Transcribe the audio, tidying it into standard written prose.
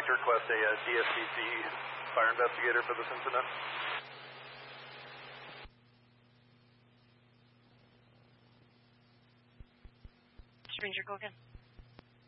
like to request a DSCC fire investigator for this incident. Ranger, go again.